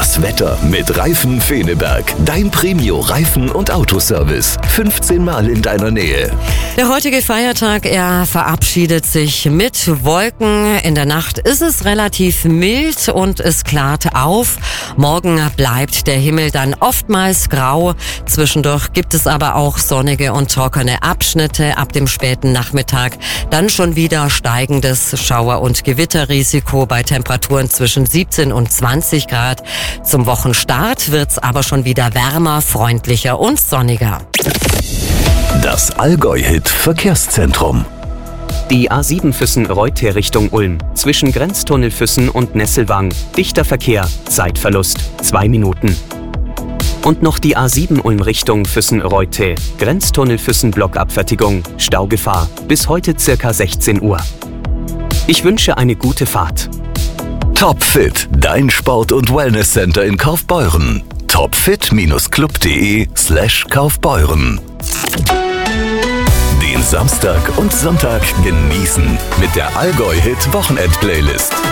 Das Wetter mit Reifen Feneberg. Dein Premio Reifen- und Autoservice. 15 Mal in deiner Nähe. Der heutige Feiertag, er verabschiedet sich mit Wolken. In der Nacht ist es relativ mild und es klart auf. Morgen bleibt der Himmel dann oftmals grau. Zwischendurch gibt es aber auch sonnige und trockene Abschnitte. Ab dem späten Nachmittag dann schon wieder steigendes Schauer- und Gewitterrisiko bei Temperaturen zwischen 17 und 20 Grad. Zum Wochenstart wird's aber schon wieder wärmer, freundlicher und sonniger. Das Allgäu-Hit Verkehrszentrum. Die A7 Füssen-Reutte Richtung Ulm. Zwischen Grenztunnel Füssen und Nesselwang. Dichter Verkehr. Zeitverlust 2 Minuten. Und noch die A7 Ulm Richtung Füssen-Reutte. Grenztunnel Füssen Blockabfertigung. Staugefahr. Bis heute ca. 16 Uhr. Ich wünsche eine gute Fahrt. Topfit, dein Sport- und Wellnesscenter in Kaufbeuren. topfit-club.de/Kaufbeuren. Den Samstag und Sonntag genießen mit der Allgäu-Hit Wochenend-Playlist.